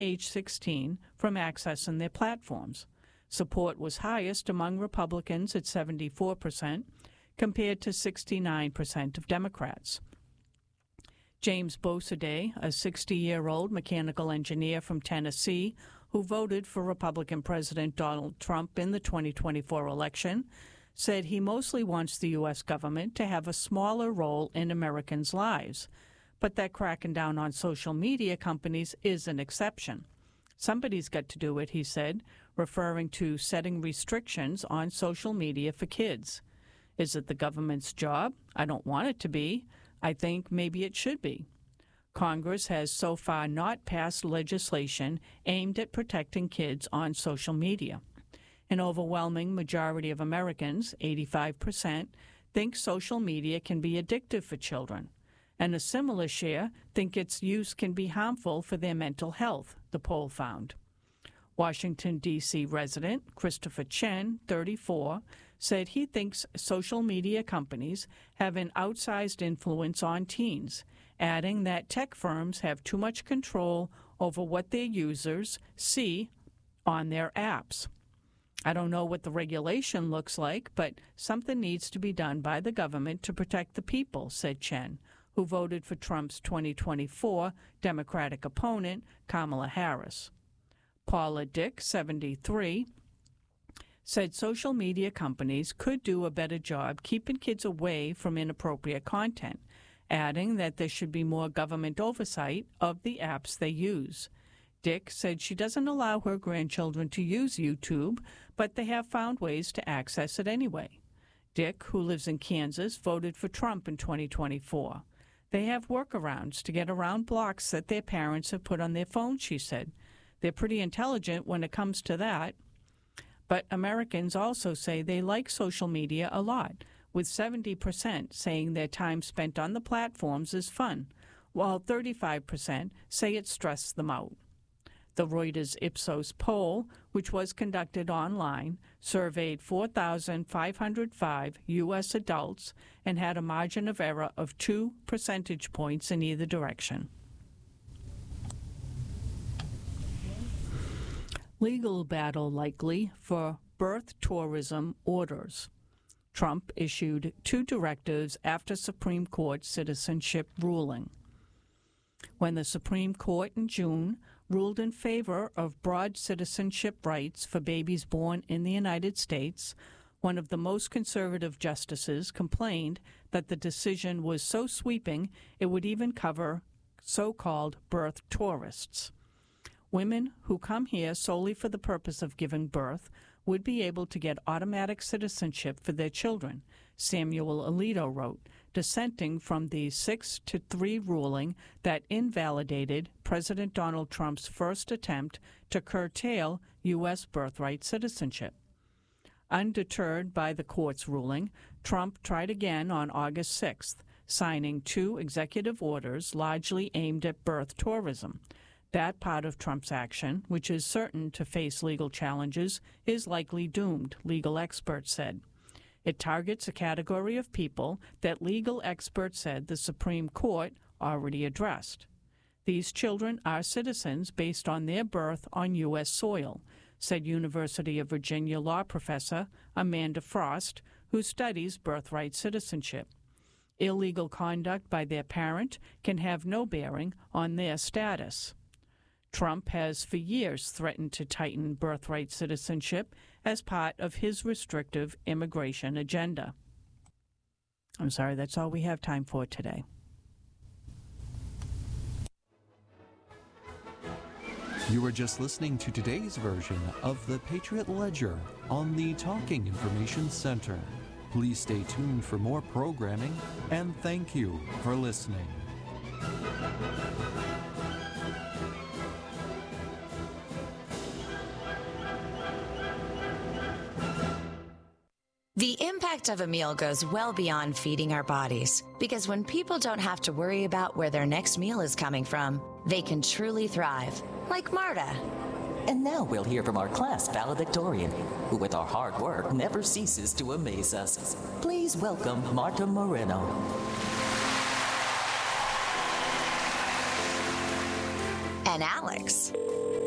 age 16 from accessing their platforms. Support was highest among Republicans at 74%, compared to 69% of Democrats. James Bosaday, a 60-year-old mechanical engineer from Tennessee who voted for Republican President Donald Trump in the 2024 election, said he mostly wants the U.S. government to have a smaller role in Americans' lives, but that cracking down on social media companies is an exception. Somebody's got to do it, he said, referring to setting restrictions on social media for kids. Is it the government's job? I don't want it to be. I think maybe it should be. Congress has so far not passed legislation aimed at protecting kids on social media. An overwhelming majority of Americans, 85%, think social media can be addictive for children, and a similar share think its use can be harmful for their mental health, the poll found. Washington, D.C. resident Christopher Chen, 34, said he thinks social media companies have an outsized influence on teens, adding that tech firms have too much control over what their users see on their apps. I don't know what the regulation looks like, but something needs to be done by the government to protect the people, said Chen, who voted for Trump's 2024 Democratic opponent, Kamala Harris. Paula Dick, 73, said social media companies could do a better job keeping kids away from inappropriate content, adding that there should be more government oversight of the apps they use. Dick said she doesn't allow her grandchildren to use YouTube, but they have found ways to access it anyway. Dick, who lives in Kansas, voted for Trump in 2024. They have workarounds to get around blocks that their parents have put on their phones, she said. They're pretty intelligent when it comes to that. But Americans also say they like social media a lot, with 70% saying their time spent on the platforms is fun, while 35% say it stressed them out. The Reuters Ipsos poll, which was conducted online, surveyed 4,505 U.S. adults and had a margin of error of 2 percentage points in either direction. Legal battle likely for birth tourism orders. Trump issued 2 directives after Supreme Court citizenship ruling. When the Supreme Court in June ruled in favor of broad citizenship rights for babies born in the United States, one of the most conservative justices complained that the decision was so sweeping it would even cover so-called birth tourists. Women who come here solely for the purpose of giving birth would be able to get automatic citizenship for their children, Samuel Alito wrote, dissenting from the 6-3 ruling that invalidated President Donald Trump's first attempt to curtail U.S. birthright citizenship. Undeterred by the court's ruling, Trump tried again on August 6th, signing 2 executive orders largely aimed at birth tourism. That part of Trump's action, which is certain to face legal challenges, is likely doomed, legal experts said. It targets a category of people that legal experts said the Supreme Court already addressed. These children are citizens based on their birth on U.S. soil, said University of Virginia law professor Amanda Frost, who studies birthright citizenship. Illegal conduct by their parent can have no bearing on their status. Trump has for years threatened to tighten birthright citizenship as part of his restrictive immigration agenda. I'm sorry, that's all we have time for today. You were just listening to today's version of the Patriot Ledger on the Talking Information Center. Please stay tuned for more programming, and thank you for listening. The impact of a meal goes well beyond feeding our bodies, because when people don't have to worry about where their next meal is coming from, they can truly thrive, like Marta. And now we'll hear from our class valedictorian, who with our hard work never ceases to amaze us. Please welcome Marta Moreno. And Alex.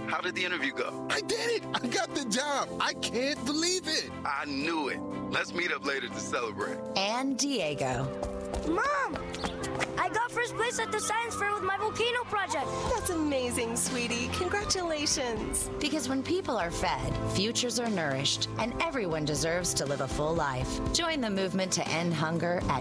How did the interview go? I did it! I got the job! I can't believe it! I knew it. Let's meet up later to celebrate. And Diego. Mom! I got first place at the science fair with my volcano project. That's amazing, sweetie. Congratulations. Because when people are fed, futures are nourished, and everyone deserves to live a full life. Join the movement to end hunger at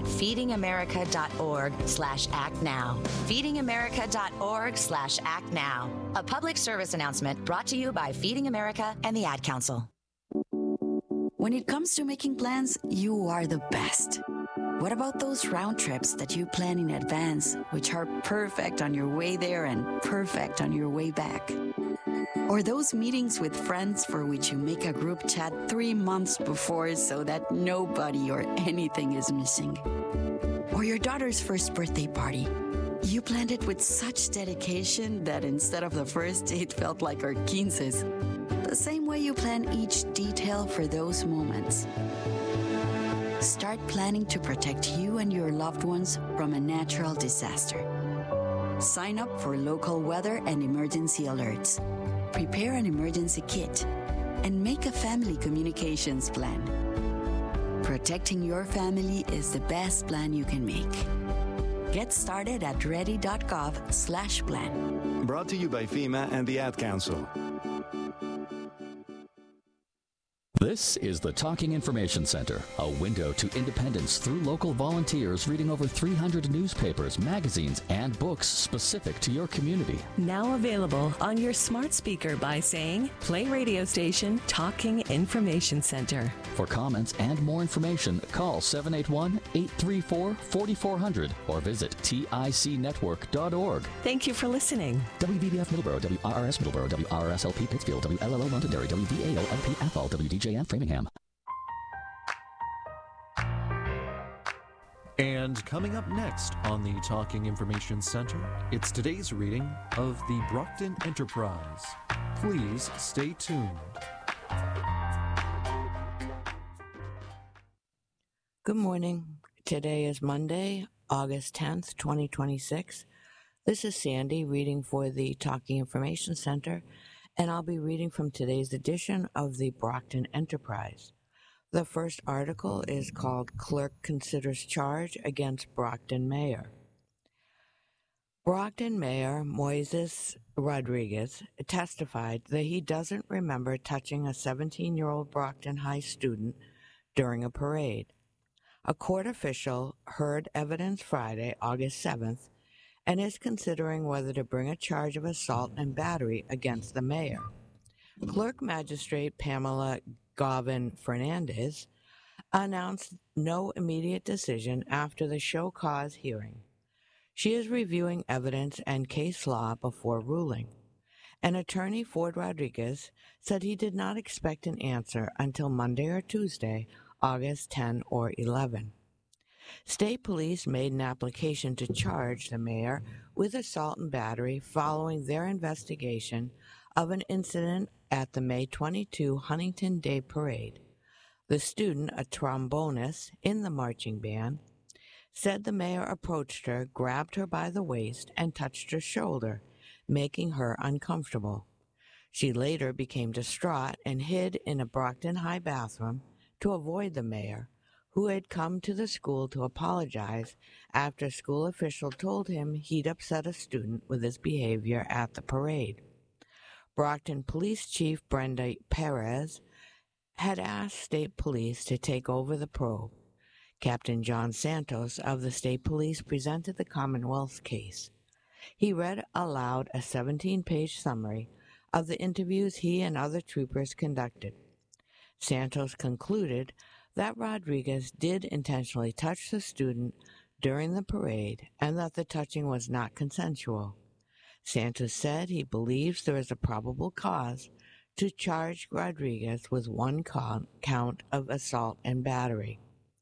feedingamerica.org/actnow. Feedingamerica.org/actnow. A public service announcement brought to you by Feeding America and the Ad Council. When it comes to making plans, you are the best. What about those round trips that you plan in advance, which are perfect on your way there and perfect on your way back? Or those meetings with friends for which you make a group chat 3 months before so that nobody or anything is missing? Or your daughter's first birthday party. You planned it with such dedication that instead of the first date felt like our quinces. The same way you plan each detail for those moments. Start planning to protect you and your loved ones from a natural disaster. Sign up for local weather and emergency alerts. Prepare an emergency kit and make a family communications plan. Protecting your family is the best plan you can make. Get started at ready.gov/plan. Brought to you by FEMA and the Ad Council. This is the Talking Information Center, a window to independence through local volunteers reading over 300 newspapers, magazines, and books specific to your community. Now available on your smart speaker by saying, play radio station Talking Information Center. For comments and more information, call 781-834-4400 or visit ticnetwork.org. Thank you for listening. WVBF Middleborough, WRRS Middleborough, WRSLP Pittsfield, WLLO Londonderry, WVAO-LP Athol, WDJN Framingham. And coming up next on the Talking Information Center, it's today's reading of the Brockton Enterprise. Please stay tuned. Good morning. Today is Monday, August 10th, 2026. This is Sandy reading for the Talking Information Center, and I'll be reading from today's edition of the Brockton Enterprise. The first article is called Clerk Considers Charge Against Brockton Mayor. Brockton Mayor Moises Rodriguez testified that he doesn't remember touching a 17-year-old Brockton High student during a parade. A court official heard evidence Friday, August 7th, and is considering whether to bring a charge of assault and battery against the mayor. Clerk Magistrate Pamela Gavin Fernandez announced no immediate decision after the show cause hearing. She is reviewing evidence and case law before ruling. An attorney, Ford Rodriguez, said he did not expect an answer until Monday or Tuesday, August 10 or 11. State police made an application to charge the mayor with assault and battery following their investigation of an incident at the May 22 Huntington Day Parade. The student, a trombonist in the marching band, said the mayor approached her, grabbed her by the waist, and touched her shoulder, making her uncomfortable. She later became distraught and hid in a Brockton High bathroom to avoid the mayor, who had come to the school to apologize after a school official told him he'd upset a student with his behavior at the parade. Brockton Police Chief Brenda Perez had asked state police to take over the probe. Captain John Santos of the state police presented the Commonwealth's case. He read aloud a 17-page summary of the interviews he and other troopers conducted. Santos concluded that Rodriguez did intentionally touch the student during the parade and that the touching was not consensual. Santos said he believes there is a probable cause to charge Rodriguez with one count of assault and battery.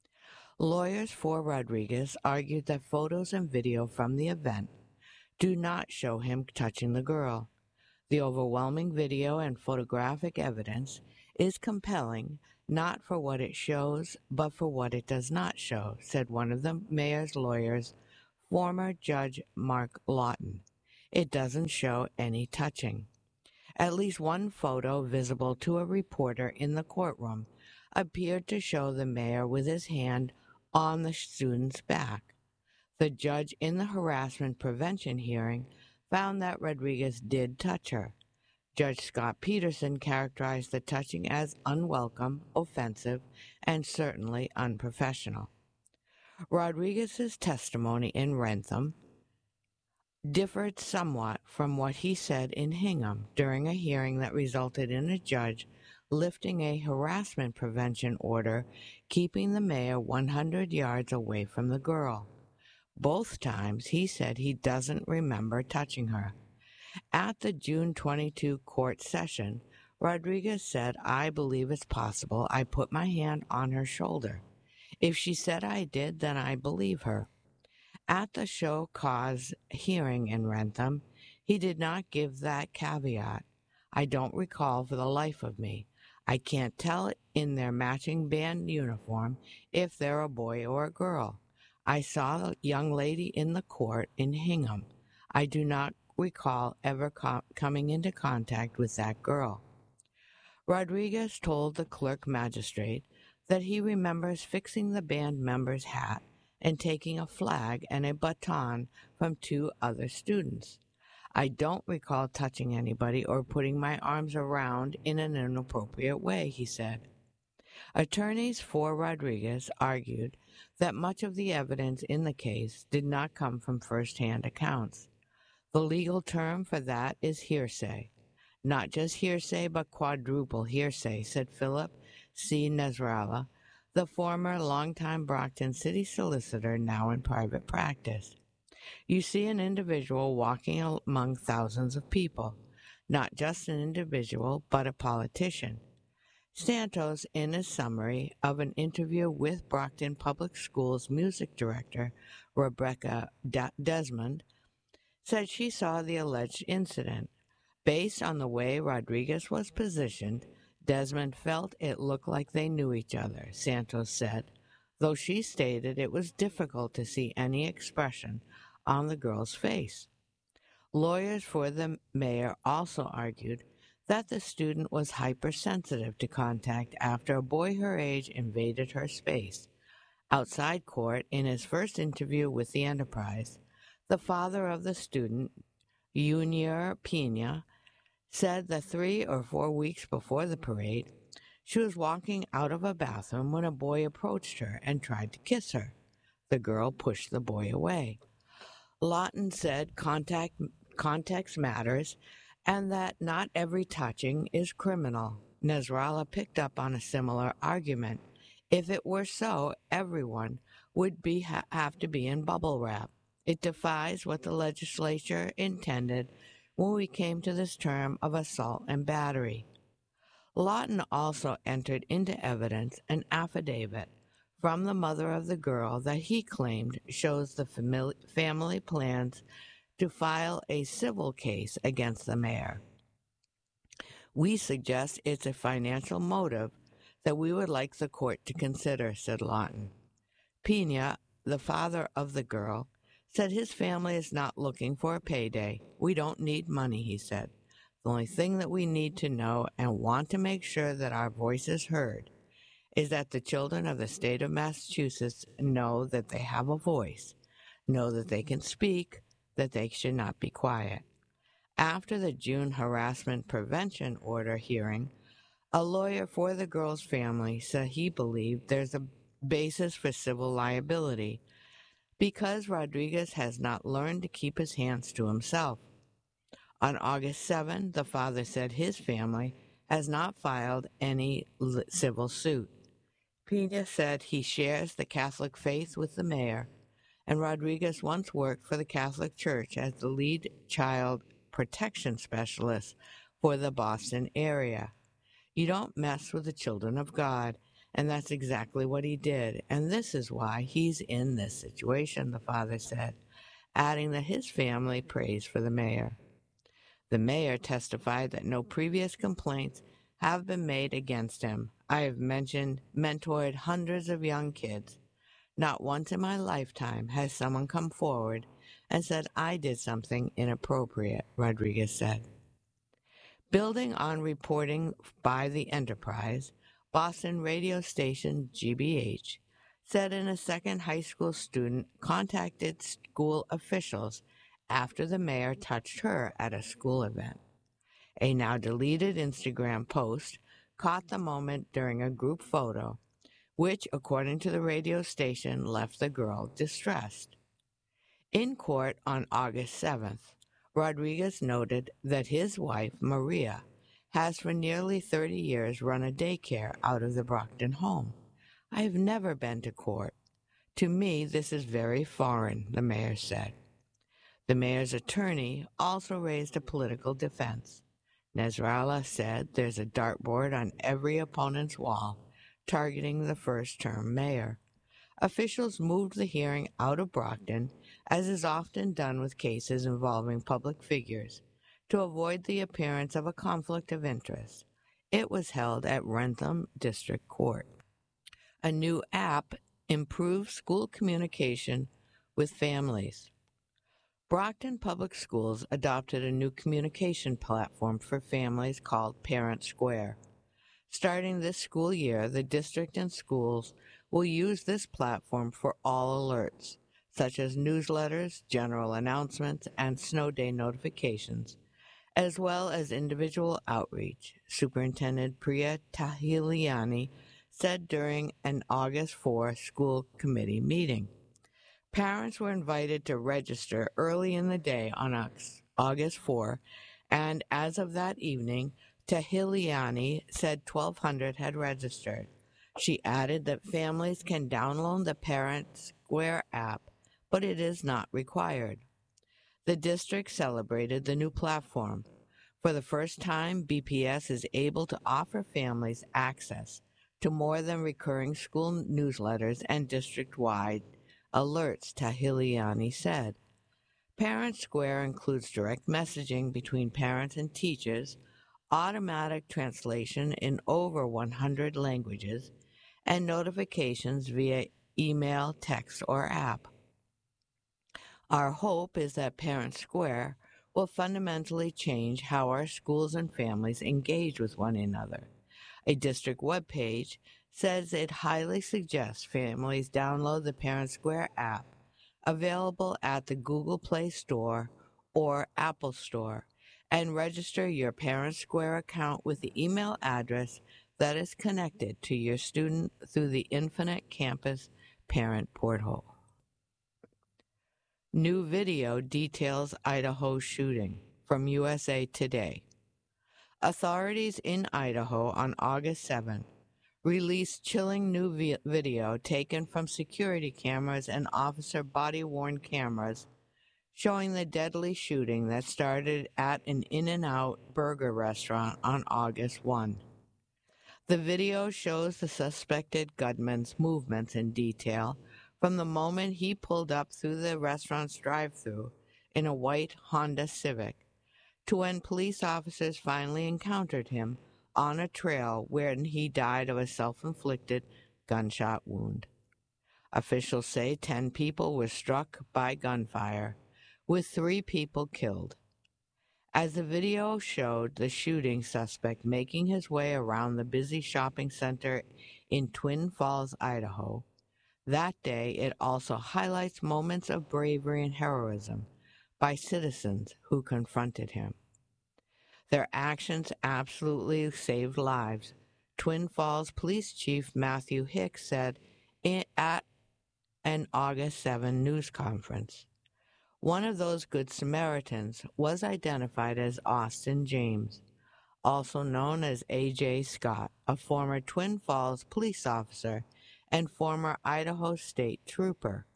Lawyers for Rodriguez argued that photos and video from the event do not show him touching the girl. The overwhelming video and photographic evidence is compelling, not for what it shows, but for what it does not show, said one of the mayor's lawyers, former Judge Mark Lawton. It doesn't show any touching. At least one photo visible to a reporter in the courtroom appeared to show the mayor with his hand on the student's back. The judge in the harassment prevention hearing found that Rodriguez did touch her. Judge Scott Peterson characterized the touching as unwelcome, offensive, and certainly unprofessional. Rodriguez's testimony in Rentham differed somewhat from what he said in Hingham during a hearing that resulted in a judge lifting a harassment prevention order, keeping the mayor 100 yards away from the girl. Both times he said he doesn't remember touching her. At the June 22 court session, Rodriguez said, "I believe it's possible I put my hand on her shoulder. If she said I did, then I believe her." At the show cause hearing in Rentham, he did not give that caveat. "I don't recall for the life of me. I can't tell in their matching band uniform if they're a boy or a girl. I saw the young lady in the court in Hingham. I do not recall ever coming into contact with that girl." Rodriguez told the clerk magistrate that he remembers fixing the band member's hat and taking a flag and a baton from 2 other students. "I don't recall touching anybody or putting my arms around in an inappropriate way," he said. Attorneys for Rodriguez argued that much of the evidence in the case did not come from first-hand accounts. The legal term for that is hearsay. Not just hearsay, but quadruple hearsay, said Philip C. Nasrallah, the former longtime Brockton city solicitor now in private practice. You see an individual walking among thousands of people, not just an individual, but a politician. Santos, in his summary of an interview with Brockton Public Schools music director Rebecca Desmond, said she saw the alleged incident. Based on the way Rodriguez was positioned, Desmond felt it looked like they knew each other, Santos said, though she stated it was difficult to see any expression on the girl's face. Lawyers for the mayor also argued that the student was hypersensitive to contact after a boy her age invaded her space. Outside court, in his first interview with the Enterprise, the father of the student, Junior Pena, said that 3 or 4 weeks before the parade, she was walking out of a bathroom when a boy approached her and tried to kiss her. The girl pushed the boy away. Lawton said context matters and that not every touching is criminal. Nasrallah picked up on a similar argument. If it were so, everyone would have to be in bubble wrap. It defies what the legislature intended when we came to this term of assault and battery. Lawton also entered into evidence an affidavit from the mother of the girl that he claimed shows the family plans to file a civil case against the mayor. We suggest it's a financial motive that we would like the court to consider, said Lawton. Pena, the father of the girl, said his family is not looking for a payday. We don't need money, he said. The only thing that we need to know and want to make sure that our voice is heard is that the children of the state of Massachusetts know that they have a voice, know that they can speak, that they should not be quiet. After the June harassment prevention order hearing, a lawyer for the girl's family said he believed there's a basis for civil liability because Rodriguez has not learned to keep his hands to himself. On August 7, the father said his family has not filed any civil suit. Pena said he shares the Catholic faith with the mayor, and Rodriguez once worked for the Catholic Church as the lead child protection specialist for the Boston area. You don't mess with the children of God, and that's exactly what he did, and this is why he's in this situation, the father said, adding that his family prays for the mayor. The mayor testified that no previous complaints have been made against him. I have mentored hundreds of young kids. Not once in my lifetime has someone come forward and said I did something inappropriate, Rodriguez said. Building on reporting by the Enterprise, Boston radio station GBH said a second high school student contacted school officials after the mayor touched her at a school event. A now deleted Instagram post caught the moment during a group photo, which, according to the radio station, left the girl distressed. In court on August 7th, Rodriguez noted that his wife, Maria, has for nearly 30 years run a daycare out of the Brockton home. I have never been to court. To me, this is very foreign, the mayor said. The mayor's attorney also raised a political defense. Nasrallah said there's a dartboard on every opponent's wall targeting the first-term mayor. Officials moved the hearing out of Brockton, as is often done with cases involving public figures, to avoid the appearance of a conflict of interest. It was held at Wrentham District Court. A new app improves school communication with families. Brockton Public Schools adopted a new communication platform for families called Parent Square. Starting this school year, the district and schools will use this platform for all alerts, such as newsletters, general announcements, and snow day notifications, as well as individual outreach, Superintendent Priya Tahiliani said during an August 4 school committee meeting. Parents were invited to register early in the day on August 4, and as of that evening, Tahiliani said 1,200 had registered. She added that families can download the Parent Square app, but it is not required. The district celebrated the new platform. For the first time, BPS is able to offer families access to more than recurring school newsletters and district-wide alerts, Tahiliani said. Parent Square includes direct messaging between parents and teachers, automatic translation in over 100 languages, and notifications via email, text, or app. Our hope is that Parent Square will fundamentally change how our schools and families engage with one another. A district webpage says it highly suggests families download the Parent Square app, available at the Google Play Store or Apple Store, and register your Parent Square account with the email address that is connected to your student through the Infinite Campus Parent Portal. New video details Idaho shooting from USA Today. Authorities in Idaho on August 7 released chilling new video taken from security cameras and officer body-worn cameras showing the deadly shooting that started at an In-N-Out burger restaurant on August 1. The video shows the suspected gunman's movements in detail from the moment he pulled up through the restaurant's drive-thru in a white Honda Civic to when police officers finally encountered him on a trail wherein he died of a self-inflicted gunshot wound. Officials say 10 people were struck by gunfire, with 3 people killed. As the video showed the shooting suspect making his way around the busy shopping center in Twin Falls, Idaho, that day it also highlights moments of bravery and heroism by citizens who confronted him. Their actions absolutely saved lives, Twin Falls Police Chief Matthew Hicks said at an August 7 news conference. One of those Good Samaritans was identified as Austin James, also known as A.J. Scott, a former Twin Falls police officer and former Idaho State Trooper.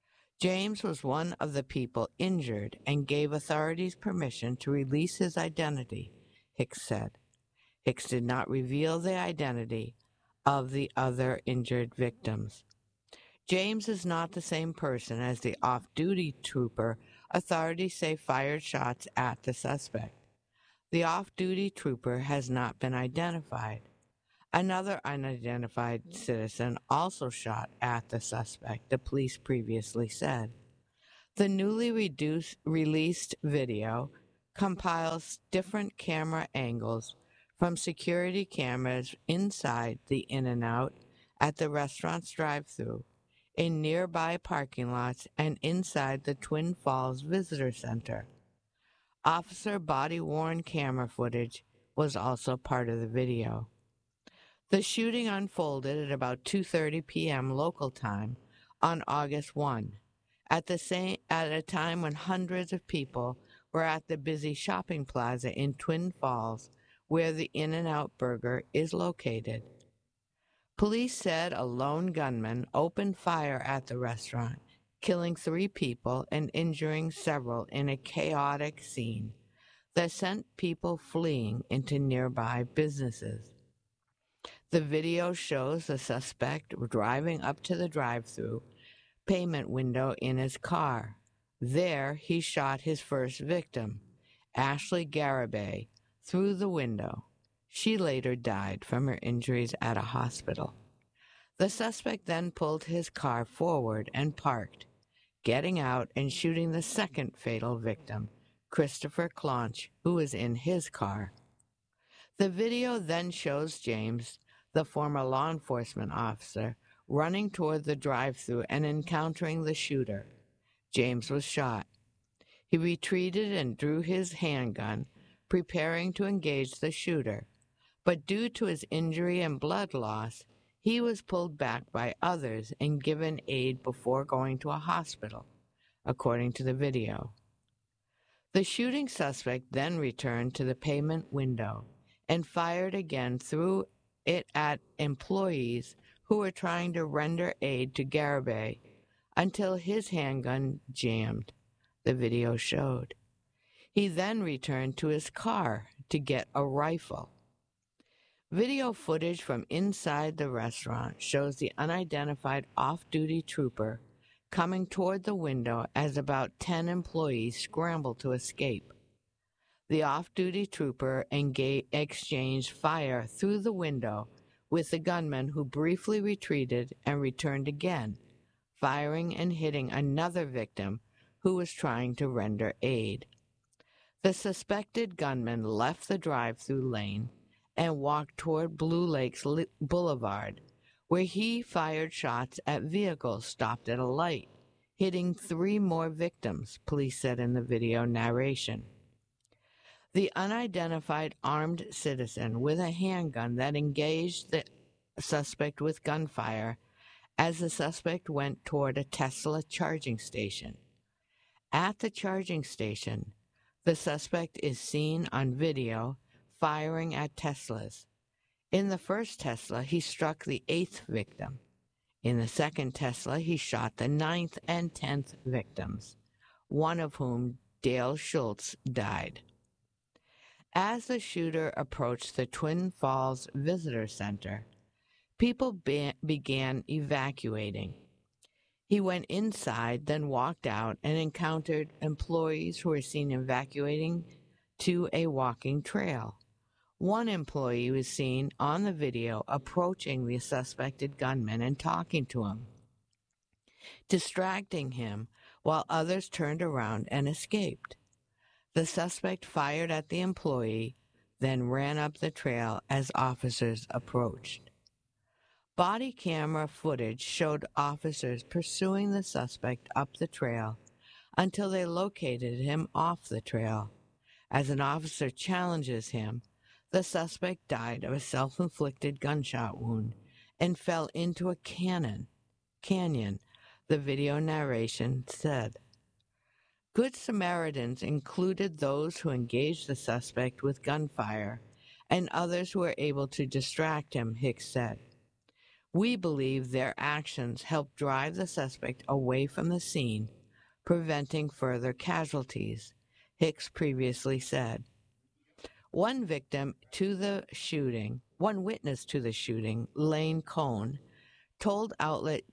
James was one of the people injured and gave authorities permission to release his identity, Hicks said. Hicks did not reveal the identity of the other injured victims. James is not the same person as the off-duty trooper authorities say fired shots at the suspect. The off-duty trooper has not been identified. Another unidentified citizen also shot at the suspect, the police previously said. The newly released video compiles different camera angles from security cameras inside the In-N-Out, at the restaurant's drive-thru, in nearby parking lots, and inside the Twin Falls Visitor Center. Officer body-worn camera footage was also part of the video. The shooting unfolded at about 2:30 p.m. local time on August 1, at a time when hundreds of people were at the busy shopping plaza in Twin Falls, where the In-N-Out Burger is located. Police said a lone gunman opened fire at the restaurant, killing 3 people and injuring several in a chaotic scene that sent people fleeing into nearby businesses. The video shows the suspect driving up to the drive-thru payment window in his car. There, he shot his first victim, Ashley Garibay, through the window. She later died from her injuries at a hospital. The suspect then pulled his car forward and parked, getting out and shooting the second fatal victim, Christopher Clonch, who was in his car. The video then shows James, the former law enforcement officer, running toward the drive-thru and encountering the shooter. James was shot. He retreated and drew his handgun, preparing to engage the shooter, but due to his injury and blood loss, he was pulled back by others and given aid before going to a hospital, according to the video. The shooting suspect then returned to the payment window and fired again through it at employees who were trying to render aid to Garibay until his handgun jammed, the video showed. He then returned to his car to get a rifle. Video footage from inside the restaurant shows the unidentified off-duty trooper coming toward the window as about 10 employees scramble to escape. The off-duty trooper exchanged fire through the window with the gunman, who briefly retreated and returned again, firing and hitting another victim who was trying to render aid. The suspected gunman left the drive-thru lane and walked toward Blue Lakes Boulevard, where he fired shots at vehicles stopped at a light, hitting 3 more victims, police said in the video narration. The unidentified armed citizen with a handgun that engaged the suspect with gunfire as the suspect went toward a Tesla charging station. At the charging station, the suspect is seen on video firing at Teslas. In the first Tesla, he struck the 8th victim. In the second Tesla, he shot the 9th and 10th victims, one of whom, Dale Schultz, died. As the shooter approached the Twin Falls Visitor Center, people began evacuating. He went inside, then walked out and encountered employees who were seen evacuating to a walking trail. One employee was seen on the video approaching the suspected gunman and talking to him, distracting him while others turned around and escaped. The suspect fired at the employee, then ran up the trail as officers approached. Body camera footage showed officers pursuing the suspect up the trail until they located him off the trail. As an officer challenges him, the suspect died of a self-inflicted gunshot wound and fell into a canyon, the video narration said. Good Samaritans included those who engaged the suspect with gunfire and others who were able to distract him, Hicks said. We believe their actions helped drive the suspect away from the scene, preventing further casualties, Hicks previously said. One witness to the shooting, Lane Cohn, told outlet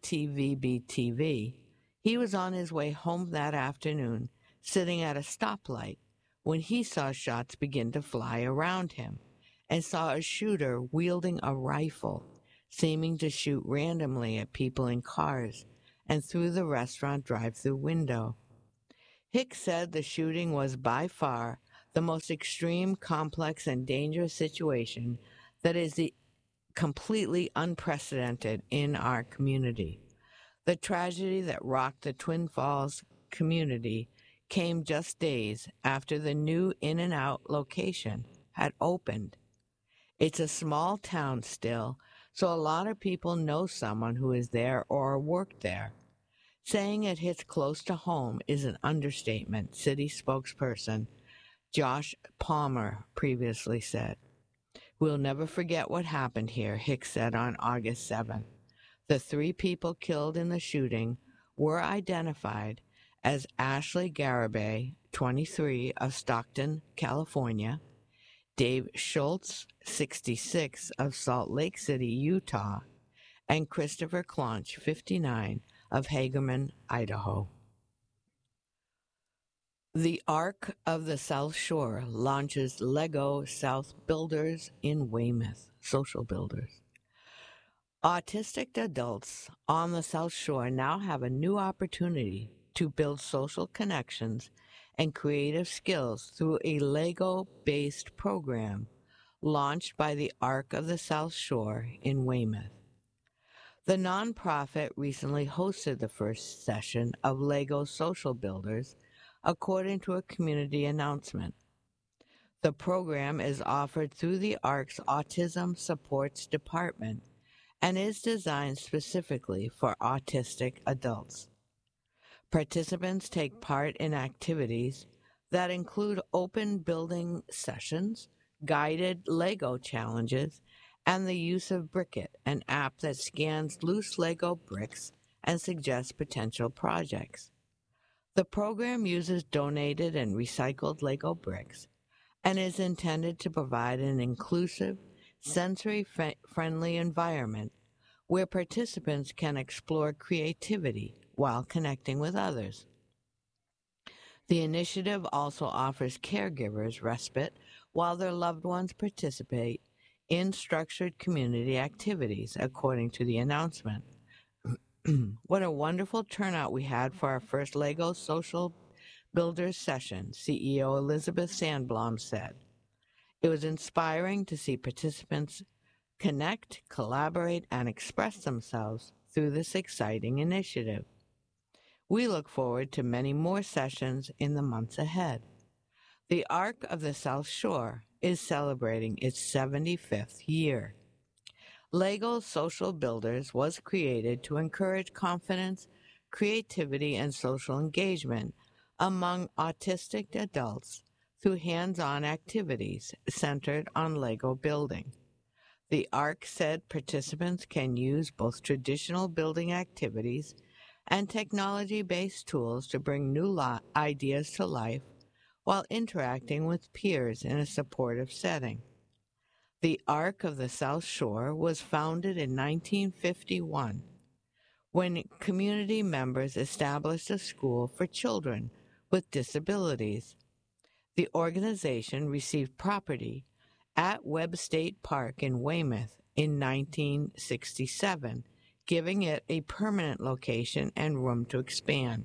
KTVB-TV he was on his way home that afternoon, sitting at a stoplight, when he saw shots begin to fly around him and saw a shooter wielding a rifle, seeming to shoot randomly at people in cars and through the restaurant drive-thru window. Hicks said the shooting was by far the most extreme, complex, and dangerous situation that is completely unprecedented in our community. The tragedy that rocked the Twin Falls community came just days after the new In-N-Out location had opened. It's a small town still, so a lot of people know someone who is there or worked there. Saying it hits close to home is an understatement, city spokesperson Josh Palmer previously said. We'll never forget what happened here, Hicks said on August 7th. The 3 people killed in the shooting were identified as Ashley Garibay, 23, of Stockton, California, Dave Schultz, 66, of Salt Lake City, Utah, and Christopher Clonch, 59, of Hagerman, Idaho. The Arc of the South Shore launches Lego South Builders in Weymouth, social builders. Autistic adults on the South Shore now have a new opportunity to build social connections and creative skills through a Lego-based program launched by the Arc of the South Shore in Weymouth. The nonprofit recently hosted the first session of Lego Social Builders, according to a community announcement. The program is offered through the ARC's Autism Supports Department and is designed specifically for autistic adults. Participants take part in activities that include open building sessions, guided Lego challenges, and the use of Brickit, an app that scans loose Lego bricks and suggests potential projects. The program uses donated and recycled Lego bricks and is intended to provide an inclusive, sensory-friendly environment where participants can explore creativity while connecting with others. The initiative also offers caregivers respite while their loved ones participate in structured community activities, according to the announcement. What a wonderful turnout we had for our first Lego Social Builders session, CEO Elizabeth Sandblom said. It was inspiring to see participants connect, collaborate, and express themselves through this exciting initiative. We look forward to many more sessions in the months ahead. The Arc of the South Shore is celebrating its 75th year. Lego Social Builders was created to encourage confidence, creativity, and social engagement among autistic adults through hands-on activities centered on Lego building. The ARC said participants can use both traditional building activities and technology-based tools to bring new ideas to life while interacting with peers in a supportive setting. The Arc of the South Shore was founded in 1951 when community members established a school for children with disabilities. The organization received property at Webb State Park in Weymouth in 1967, giving it a permanent location and room to expand.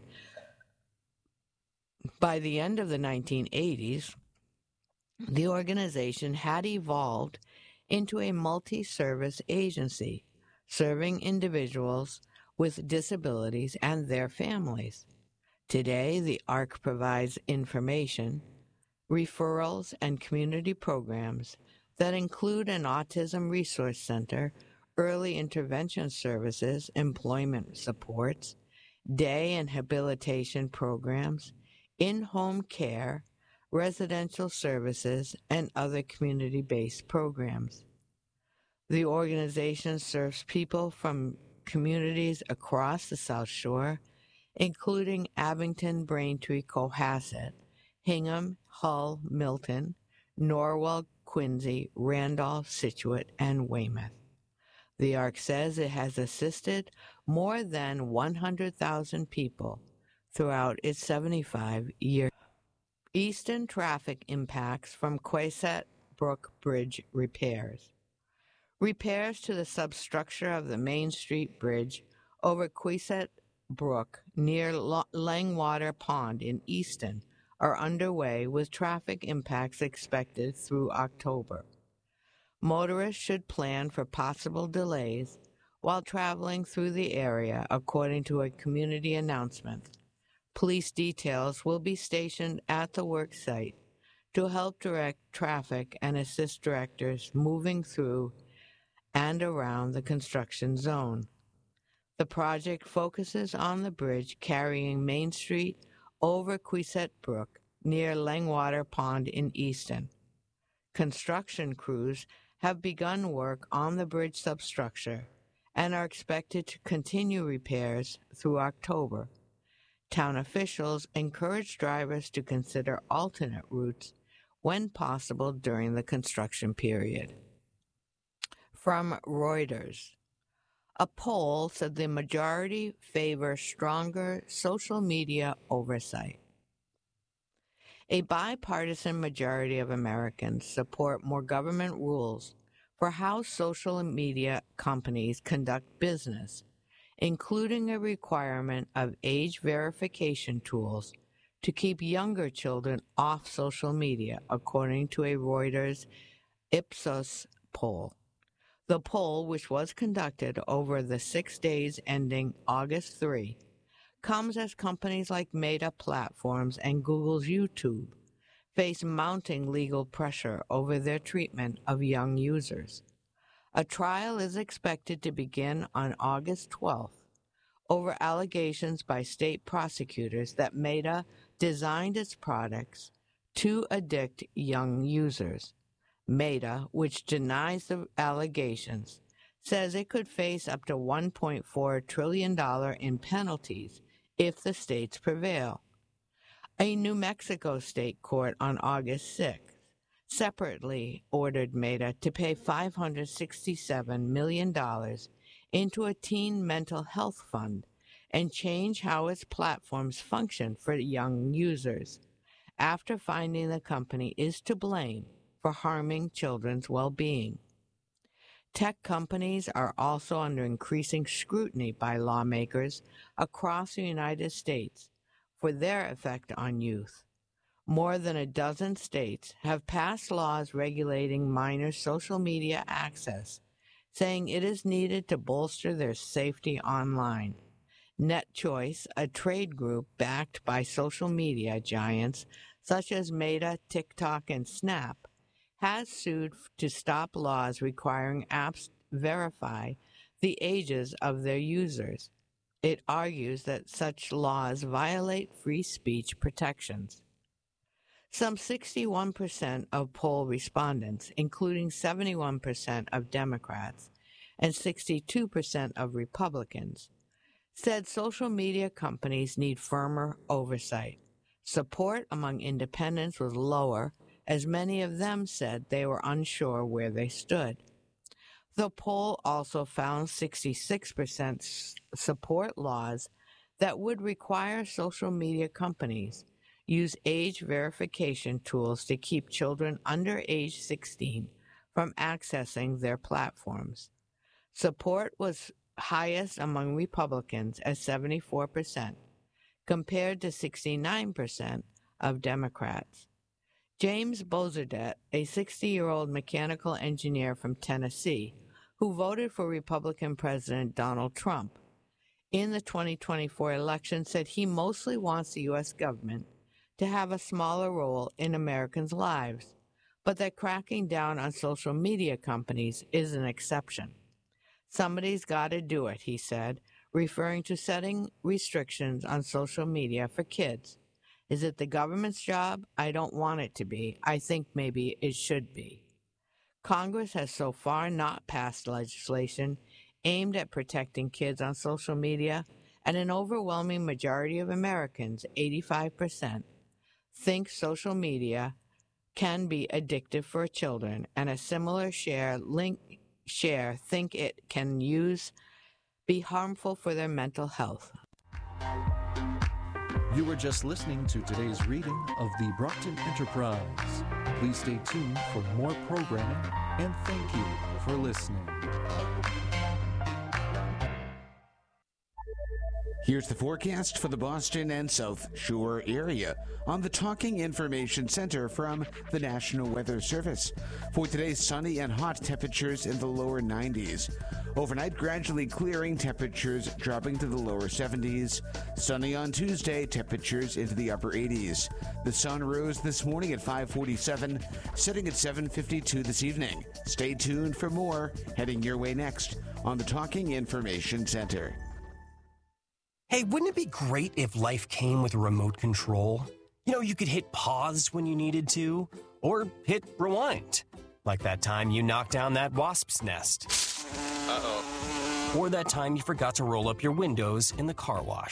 By the end of the 1980s, the organization had evolved into a multi-service agency serving individuals with disabilities and their families. Today, the ARC provides information, referrals, and community programs that include an autism resource center, early intervention services, employment supports, day and habilitation programs, in-home care, residential services, and other community-based programs. The organization serves people from communities across the South Shore, including Abington, Braintree, Cohasset, Hingham, Hull, Milton, Norwell, Quincy, Randolph, Scituate, and Weymouth. The ARC says it has assisted more than 100,000 people throughout its 75-year. Easton traffic impacts from Quaysett Brook Bridge repairs. Repairs to the substructure of the Main Street Bridge over Quaysett Brook near Langwater Pond in Easton are underway with traffic impacts expected through October. Motorists should plan for possible delays while traveling through the area, according to a community announcement. Police details will be stationed at the work site to help direct traffic and assist directors moving through and around the construction zone. The project focuses on the bridge carrying Main Street over Quisette Brook near Langwater Pond in Easton. Construction crews have begun work on the bridge substructure and are expected to continue repairs through October. Town officials encourage drivers to consider alternate routes when possible during the construction period. From Reuters, a poll said the majority favor stronger social media oversight. A bipartisan majority of Americans support more government rules for how social media companies conduct business, including a requirement of age verification tools to keep younger children off social media, according to a Reuters Ipsos poll. The poll, which was conducted over the 6 days ending August 3, comes as companies like Meta Platforms and Google's YouTube face mounting legal pressure over their treatment of young users. A trial is expected to begin on August 12th over allegations by state prosecutors that Meta designed its products to addict young users. Meta, which denies the allegations, says it could face up to $1.4 trillion in penalties if the states prevail. A New Mexico state court on August 6th separately ordered Meta to pay $567 million into a teen mental health fund and change how its platforms function for young users, after finding the company is to blame for harming children's well-being. Tech companies are also under increasing scrutiny by lawmakers across the United States for their effect on youth. More than a dozen states have passed laws regulating minors' social media access, saying it is needed to bolster their safety online. NetChoice, a trade group backed by social media giants such as Meta, TikTok, and Snap, has sued to stop laws requiring apps verify the ages of their users. It argues that such laws violate free speech protections. Some 61% of poll respondents, including 71% of Democrats and 62% of Republicans, said social media companies need firmer oversight. Support among independents was lower, as many of them said they were unsure where they stood. The poll also found 66% support laws that would require social media companies use age verification tools to keep children under age 16 from accessing their platforms. Support was highest among Republicans at 74%, compared to 69% of Democrats. James Bozerdet, a 60-year-old mechanical engineer from Tennessee, who voted for Republican President Donald Trump in the 2024 election, said he mostly wants the U.S. government to have a smaller role in Americans' lives, but that cracking down on social media companies is an exception. Somebody's got to do it, he said, referring to setting restrictions on social media for kids. Is it the government's job? I don't want it to be. I think maybe it should be. Congress has so far not passed legislation aimed at protecting kids on social media, and an overwhelming majority of Americans, 85%, think social media can be addictive for children, and a similar share think it can be harmful for their mental health. You were just listening to today's reading of the Brockton Enterprise. Please stay tuned for more programming, and thank you for listening. Here's the forecast for the Boston and South Shore area on the Talking Information Center from the National Weather Service. For today, sunny and hot, temperatures in the lower 90s. Overnight, gradually clearing, temperatures dropping to the lower 70s. Sunny on Tuesday, temperatures into the upper 80s. The sun rose this morning at 5:47, setting at 7:52 this evening. Stay tuned for more heading your way next on the Talking Information Center. Hey, wouldn't it be great if life came with a remote control? You know, you could hit pause when you needed to, or hit rewind. Like that time you knocked down that wasp's nest. Uh-oh. Or that time you forgot to roll up your windows in the car wash.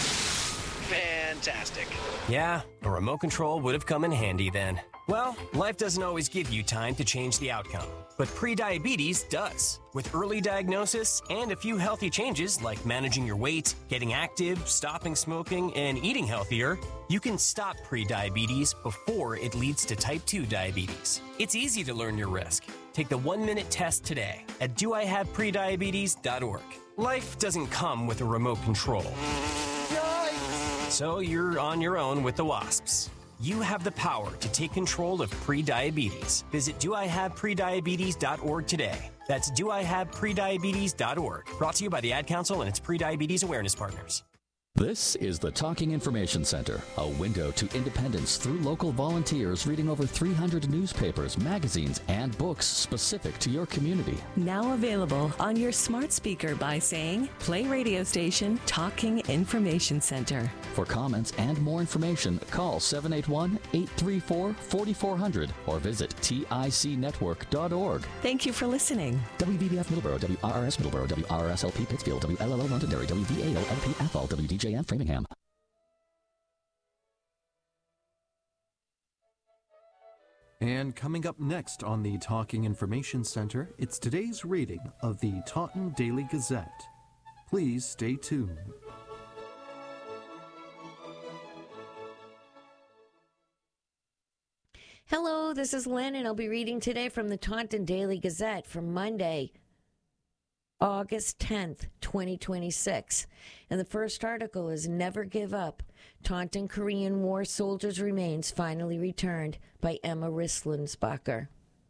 Fantastic. Yeah, a remote control would have come in handy then. Well, life doesn't always give you time to change the outcome, but prediabetes does. With early diagnosis and a few healthy changes like managing your weight, getting active, stopping smoking, and eating healthier, you can stop prediabetes before it leads to type 2 diabetes. It's easy to learn your risk. Take the 1-minute test today at doihaveprediabetes.org. Life doesn't come with a remote control. Yikes! So you're on your own with the wasps. You have the power to take control of prediabetes. Visit doihaveprediabetes.org today. That's doihaveprediabetes.org. Brought to you by the Ad Council and its Prediabetes Awareness Partners. This is the Talking Information Center, a window to independence through local volunteers reading over 300 newspapers, magazines, and books specific to your community. Now available on your smart speaker by saying, play radio station Talking Information Center. For comments and more information, call 781-834-4400 or visit ticnetwork.org. Thank you for listening. WBBF Middleborough, WRRS Middleborough, WRSLP Pittsfield, WLLO Londonderry, WVAO-LP Athol, WDJM Framingham. And coming up next on the Talking Information Center, it's today's reading of the Taunton Daily Gazette. Please stay tuned. Hello, this is Lynn, and I'll be reading today from the Taunton Daily Gazette for Monday, August 10th, 2026. And the first article is Never Give Up. Taunton Korean War Soldiers' Remains Finally Returned by Emma Rislensbacher.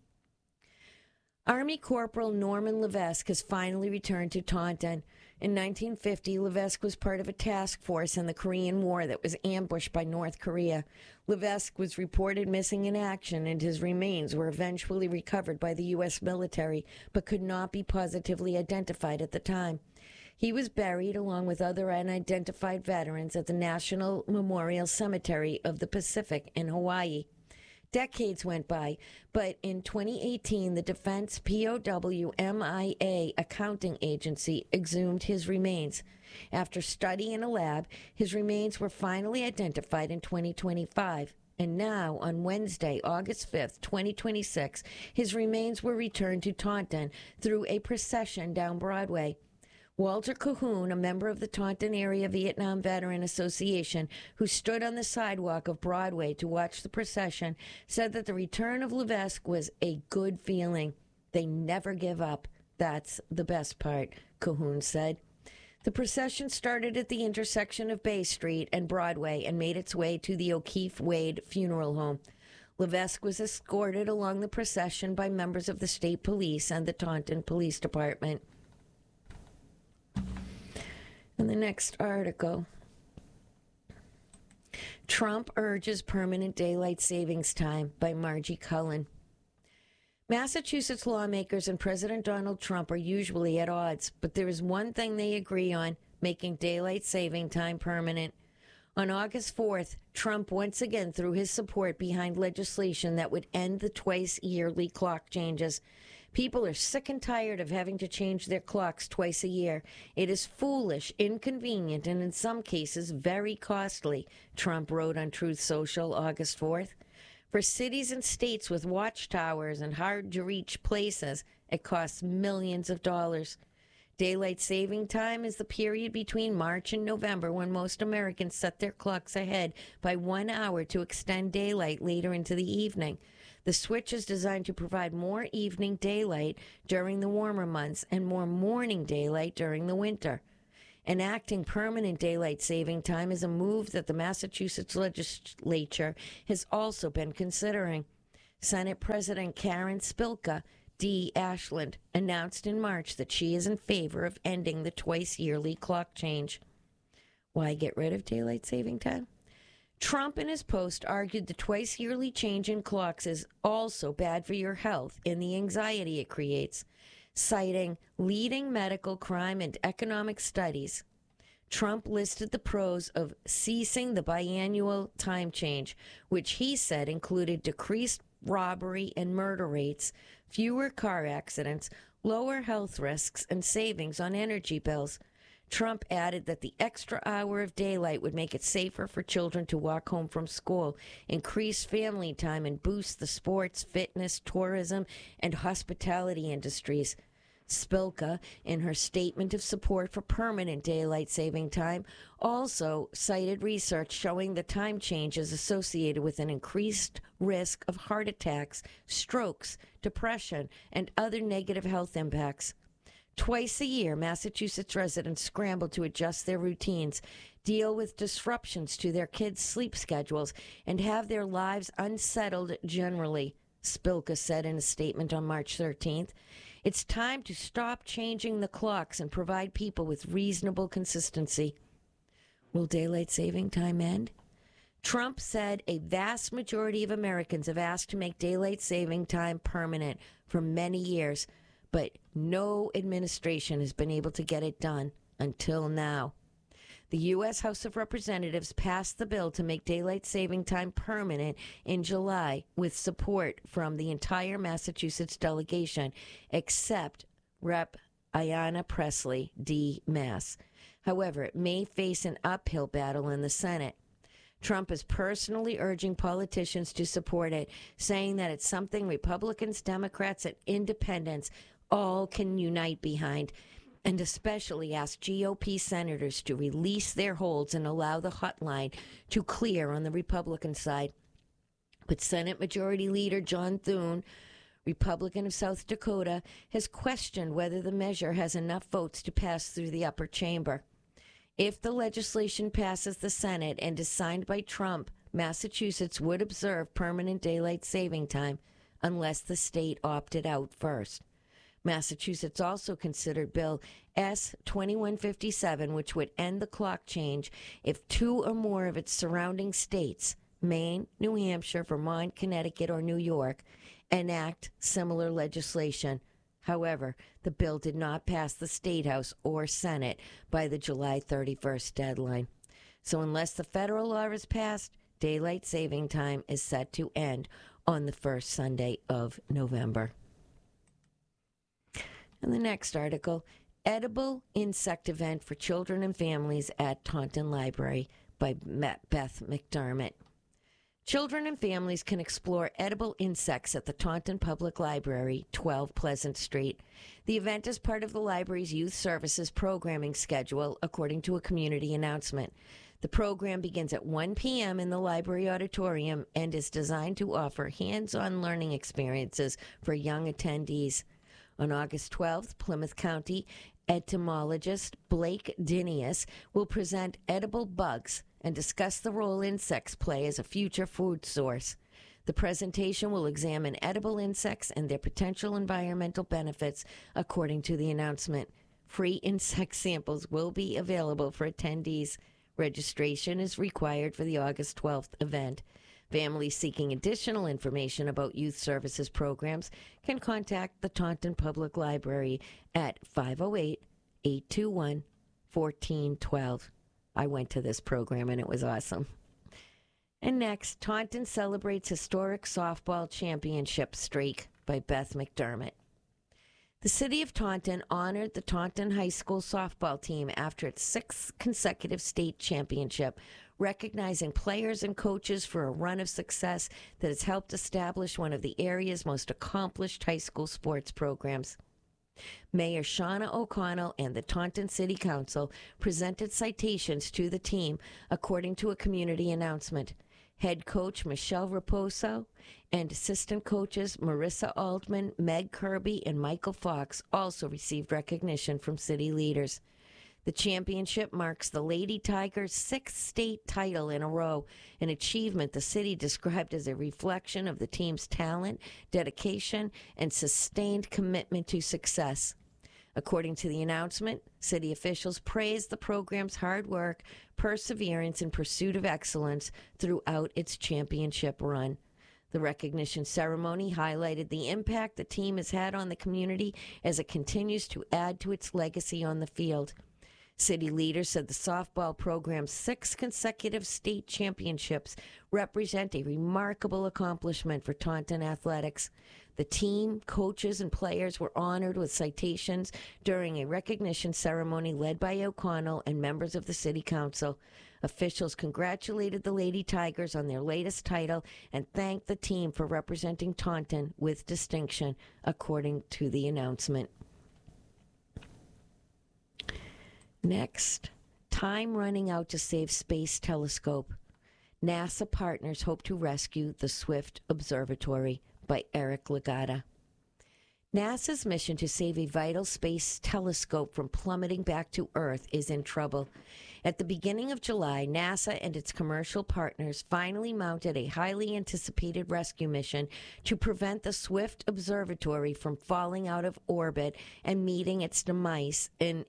Army Corporal Norman Levesque has finally returned to Taunton. In 1950, Levesque was part of a task force in the Korean War that was ambushed by North Korea. Levesque was reported missing in action, and his remains were eventually recovered by the U.S. military, but could not be positively identified at the time. He was buried along with other unidentified veterans at the National Memorial Cemetery of the Pacific in Hawaii. Decades went by, but in 2018, the Defense POW MIA accounting agency exhumed his remains. After study in a lab, his remains were finally identified in 2025. And now, on Wednesday, August 5th, 2026, his remains were returned to Taunton through a procession down Broadway. Walter Cahoon, a member of the Taunton Area Vietnam Veteran Association, who stood on the sidewalk of Broadway to watch the procession, said that the return of Levesque was a good feeling. They never give up. That's the best part, Cahoon said. The procession started at the intersection of Bay Street and Broadway and made its way to the O'Keefe Wade Funeral Home. Levesque was escorted along the procession by members of the state police and the Taunton Police Department. And the next article, Trump urges permanent daylight savings time by Margie Cullen. Massachusetts lawmakers and President Donald Trump are usually at odds, but there is one thing they agree on, making daylight saving time permanent. On August 4th, Trump once again threw his support behind legislation that would end the twice-yearly clock changes. People are sick and tired of having to change their clocks twice a year. It is foolish, inconvenient, and in some cases very costly, Trump wrote on Truth Social August 4th. For cities and states with watchtowers and hard-to-reach places, it costs millions of dollars. Daylight saving time is the period between March and November when most Americans set their clocks ahead by 1 hour to extend daylight later into the evening. The switch is designed to provide more evening daylight during the warmer months and more morning daylight during the winter. Enacting permanent daylight saving time is a move that the Massachusetts legislature has also been considering. Senate President Karen Spilka D. Ashland announced in March that she is in favor of ending the twice-yearly clock change. Why get rid of daylight saving time? Trump in his post argued the twice-yearly change in clocks is also bad for your health and the anxiety it creates. Citing leading medical, crime, and economic studies, Trump listed the pros of ceasing the biannual time change, which he said included decreased robbery and murder rates, fewer car accidents, lower health risks, and savings on energy bills. Trump added that the extra hour of daylight would make it safer for children to walk home from school, increase family time, and boost the sports, fitness, tourism, and hospitality industries. Spilka, in her statement of support for permanent daylight saving time, also cited research showing the time change is associated with an increased risk of heart attacks, strokes, depression, and other negative health impacts. Twice a year, Massachusetts residents scramble to adjust their routines, deal with disruptions to their kids' sleep schedules, and have their lives unsettled generally, Spilka said in a statement on March 13th. It's time to stop changing the clocks and provide people with reasonable consistency. Will daylight saving time end? Trump said a vast majority of Americans have asked to make daylight saving time permanent for many years, but no administration has been able to get it done until now. The U.S. House of Representatives passed the bill to make daylight saving time permanent in July with support from the entire Massachusetts delegation, except Rep. Ayanna Pressley, D. Mass. However, it may face an uphill battle in the Senate. Trump is personally urging politicians to support it, saying that it's something Republicans, Democrats, and independents all can unite behind, and especially ask GOP senators to release their holds and allow the hotline to clear on the Republican side. But Senate Majority Leader John Thune, Republican of South Dakota, has questioned whether the measure has enough votes to pass through the upper chamber. If the legislation passes the Senate and is signed by Trump, Massachusetts would observe permanent daylight saving time unless the state opted out first. Massachusetts also considered Bill S. 2157, which would end the clock change if two or more of its surrounding states, Maine, New Hampshire, Vermont, Connecticut, or New York, enact similar legislation. However, the bill did not pass the State House or Senate by the July 31st deadline. So unless the federal law is passed, daylight saving time is set to end on the first Sunday of November. And the next article, Edible Insect Event for Children and Families at Taunton Library by Beth McDermott. Children and families can explore edible insects at the Taunton Public Library, 12 Pleasant Street. The event is part of the library's youth services programming schedule, according to a community announcement. The program begins at 1 p.m. in the library auditorium and is designed to offer hands-on learning experiences for young attendees. On August 12th, Plymouth County entomologist Blake Dinius will present edible bugs and discuss the role insects play as a future food source. The presentation will examine edible insects and their potential environmental benefits, according to the announcement. Free insect samples will be available for attendees. Registration is required for the August 12th event. Families seeking additional information about youth services programs can contact the Taunton Public Library at 508-821-1412. I went to this program and it was awesome. And next, Taunton celebrates historic softball championship streak by Beth McDermott. The city of Taunton honored the Taunton High School softball team after its sixth consecutive state championship, recognizing players and coaches for a run of success that has helped establish one of the area's most accomplished high school sports programs. Mayor Shauna O'Connell and the Taunton City Council presented citations to the team, according to a community announcement. Head coach Michelle Raposo and assistant coaches Marissa Altman, Meg Kirby, and Michael Fox also received recognition from city leaders. The championship marks the Lady Tigers' 6th state title in a row, an achievement the city described as a reflection of the team's talent, dedication, and sustained commitment to success. According to the announcement, city officials praised the program's hard work, perseverance, and pursuit of excellence throughout its championship run. The recognition ceremony highlighted the impact the team has had on the community as it continues to add to its legacy on the field. City leaders said the softball program's 6 consecutive state championships represent a remarkable accomplishment for Taunton athletics. The team, coaches, and players were honored with citations during a recognition ceremony led by O'Connell and members of the City Council. Officials congratulated the Lady Tigers on their latest title and thanked the team for representing Taunton with distinction, according to the announcement. Next, time running out to save Space Telescope. NASA partners hope to rescue the Swift Observatory, by Eric Legata. NASA's mission to save a vital space telescope from plummeting back to Earth is in trouble. At the beginning of July, NASA and its commercial partners finally mounted a highly anticipated rescue mission to prevent the Swift Observatory from falling out of orbit and meeting its demise in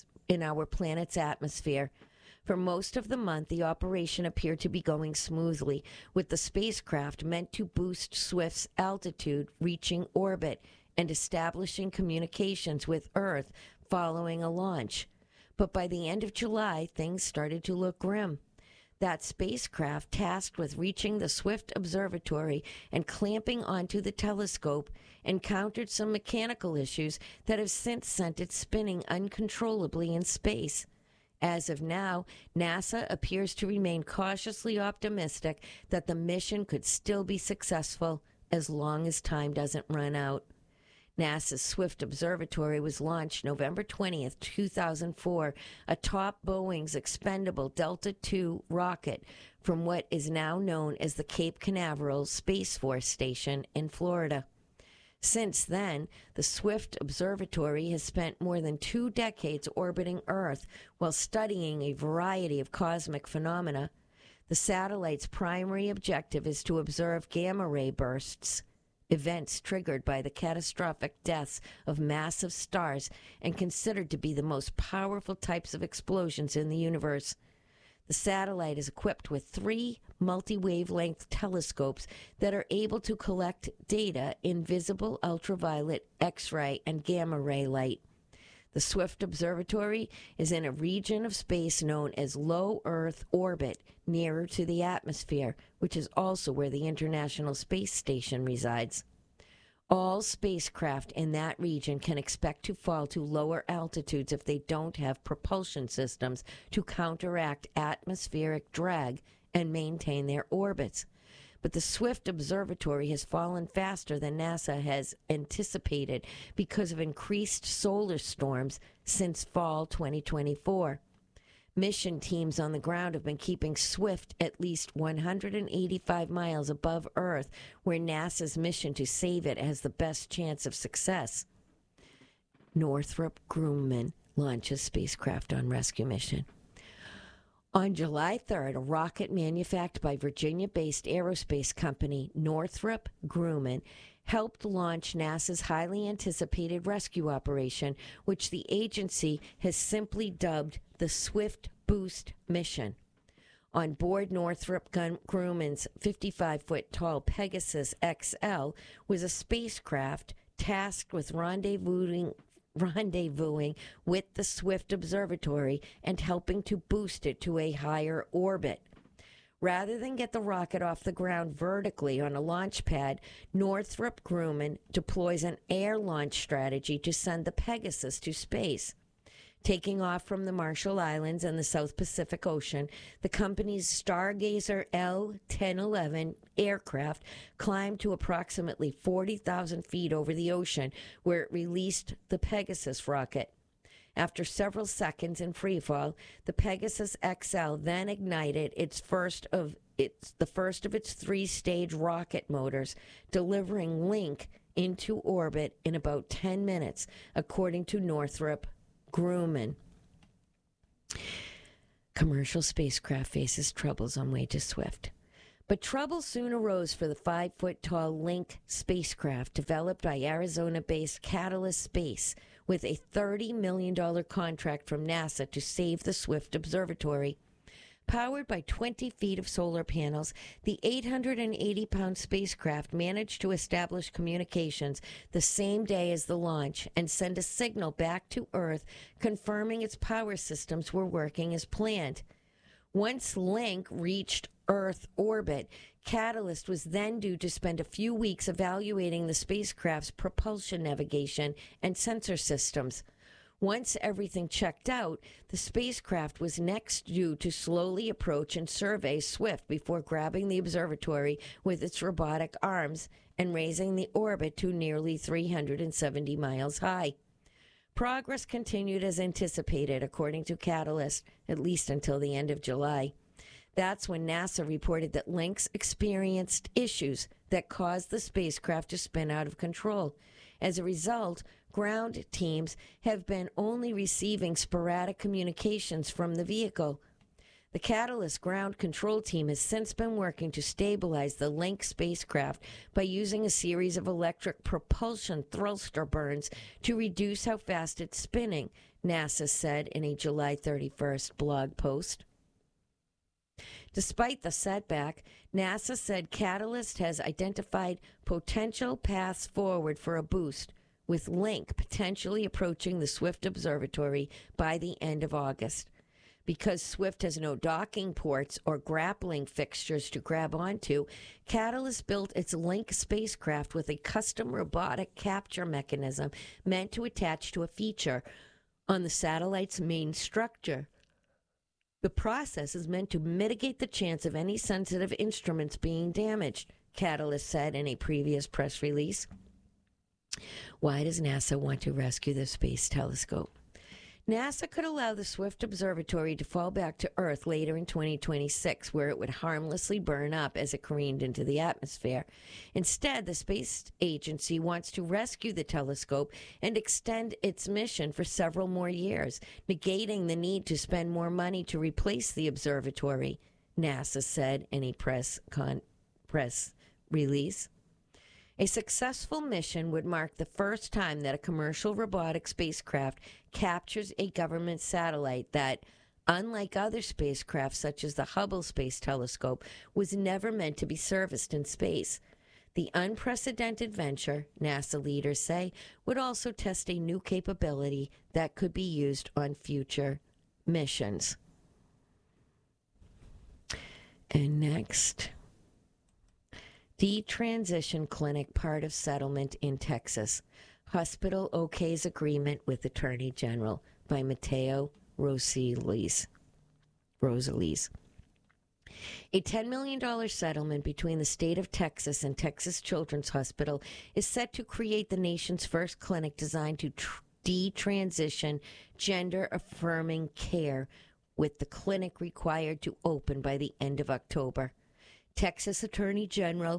our planet's atmosphere. For most of the month, the operation appeared to be going smoothly, with the spacecraft meant to boost Swift's altitude reaching orbit and establishing communications with Earth following a launch. But by the end of July, things started to look grim. That spacecraft, tasked with reaching the Swift Observatory and clamping onto the telescope, encountered some mechanical issues that have since sent it spinning uncontrollably in space. As of now, NASA appears to remain cautiously optimistic that the mission could still be successful as long as time doesn't run out. NASA's Swift Observatory was launched November 20th, 2004, atop Boeing's expendable Delta II rocket from what is now known as the Cape Canaveral Space Force Station in Florida. Since then, the Swift Observatory has spent more than 2 decades orbiting Earth while studying a variety of cosmic phenomena. The satellite's primary objective is to observe gamma-ray bursts, events triggered by the catastrophic deaths of massive stars and considered to be the most powerful types of explosions in the universe. The satellite is equipped with 3 multi-wavelength telescopes that are able to collect data in visible ultraviolet, X-ray, and gamma-ray light. The Swift Observatory is in a region of space known as low Earth orbit, nearer to the atmosphere, which is also where the International Space Station resides. All spacecraft in that region can expect to fall to lower altitudes if they don't have propulsion systems to counteract atmospheric drag and maintain their orbits. But the Swift Observatory has fallen faster than NASA has anticipated because of increased solar storms since fall 2024. Mission teams on the ground have been keeping Swift at least 185 miles above Earth, where NASA's mission to save it has the best chance of success. Northrop Grumman launches spacecraft on rescue mission. On July 3rd, a rocket manufactured by Virginia-based aerospace company Northrop Grumman helped launch NASA's highly anticipated rescue operation, which the agency has simply dubbed the Swift Boost mission. On board Northrop Grumman's 55-foot-tall Pegasus XL was a spacecraft tasked with rendezvousing with the Swift Observatory and helping to boost it to a higher orbit. Rather than get the rocket off the ground vertically on a launch pad, Northrop Grumman deploys an air launch strategy to send the Pegasus to space. Taking off from the Marshall Islands and the South Pacific Ocean, the company's Stargazer L-1011 aircraft climbed to approximately 40,000 feet over the ocean, where it released the Pegasus rocket. After several seconds in freefall, the Pegasus XL then ignited the first of its 3-stage rocket motors, delivering Link into orbit in about 10 minutes, according to Northrop Grumman. Commercial spacecraft faces troubles on way to Swift. But trouble soon arose for the 5-foot-tall Link spacecraft developed by Arizona-based Catalyst Space with a $30 million contract from NASA to save the Swift Observatory. Powered by 20 feet of solar panels, the 880-pound spacecraft managed to establish communications the same day as the launch and send a signal back to Earth confirming its power systems were working as planned. Once Link reached Earth orbit, Catalyst was then due to spend a few weeks evaluating the spacecraft's propulsion, navigation, and sensor systems. Once everything checked out, the spacecraft was next due to slowly approach and survey Swift before grabbing the observatory with its robotic arms and raising the orbit to nearly 370 miles high. Progress continued as anticipated, according to Catalyst, at least until the end of July. That's when NASA reported that Lynx experienced issues that caused the spacecraft to spin out of control. As a result, ground teams have been only receiving sporadic communications from the vehicle. The Catalyst ground control team has since been working to stabilize the Link spacecraft by using a series of electric propulsion thruster burns to reduce how fast it's spinning, NASA said in a July 31st blog post. Despite the setback, NASA said Catalyst has identified potential paths forward for a boost, with Link potentially approaching the Swift Observatory by the end of August. Because Swift has no docking ports or grappling fixtures to grab onto, Catalyst built its Link spacecraft with a custom robotic capture mechanism meant to attach to a feature on the satellite's main structure. The process is meant to mitigate the chance of any sensitive instruments being damaged, Catalyst said in a previous press release. Why does NASA want to rescue the space telescope? NASA could allow the Swift Observatory to fall back to Earth later in 2026, where it would harmlessly burn up as it careened into the atmosphere. Instead, the space agency wants to rescue the telescope and extend its mission for several more years, negating the need to spend more money to replace the observatory, NASA said in a press release. A successful mission would mark the first time that a commercial robotic spacecraft captures a government satellite that, unlike other spacecraft such as the Hubble Space Telescope, was never meant to be serviced in space. The unprecedented venture, NASA leaders say, would also test a new capability that could be used on future missions. And next, Detransition Clinic part of settlement in Texas. Hospital okays agreement with Attorney General by Mateo Rosales. A $10 million settlement between the state of Texas and Texas Children's Hospital is set to create the nation's first clinic designed to detransition gender-affirming care, with the clinic required to open by the end of October. Texas Attorney General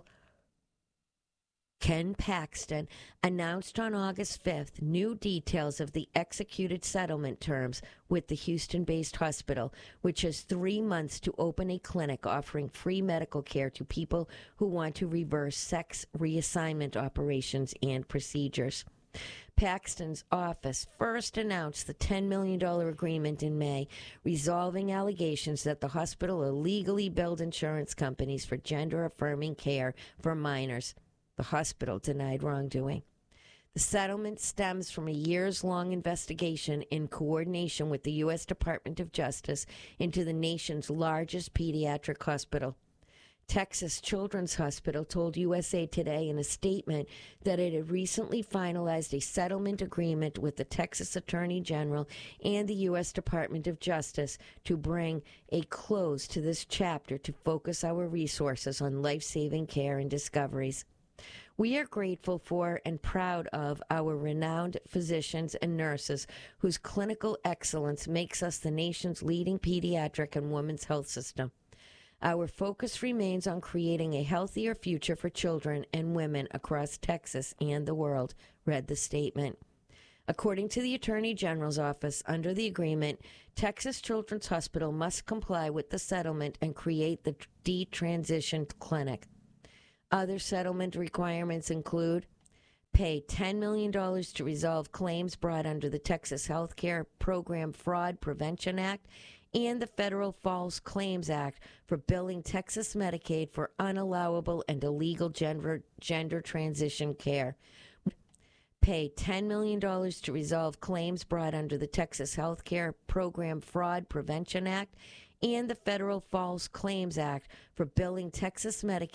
Ken Paxton announced on August 5th new details of the executed settlement terms with the Houston-based hospital, which has 3 months to open a clinic offering free medical care to people who want to reverse sex reassignment operations and procedures. Paxton's office first announced the $10 million agreement in May, resolving allegations that the hospital illegally billed insurance companies for gender-affirming care for minors. The hospital denied wrongdoing. The settlement stems from a years-long investigation in coordination with the U.S. Department of Justice into the nation's largest pediatric hospital. Texas Children's Hospital told USA Today in a statement that it had recently finalized a settlement agreement with the Texas Attorney General and the U.S. Department of Justice to bring a close to this chapter to focus our resources on life-saving care and discoveries. We are grateful for and proud of our renowned physicians and nurses whose clinical excellence makes us the nation's leading pediatric and women's health system. Our focus remains on creating a healthier future for children and women across Texas and the world, read the statement. According to the Attorney General's office, under the agreement, Texas Children's Hospital must comply with the settlement and create the detransition clinic. Other settlement requirements include pay $10 million to resolve claims brought under the Texas Healthcare Program Fraud Prevention Act and the Federal False Claims Act for billing Texas Medicaid for unallowable and illegal gender transition care. Pay $10 million to resolve claims brought under the Texas Healthcare Program Fraud Prevention Act and the Federal False Claims Act for billing Texas Medicaid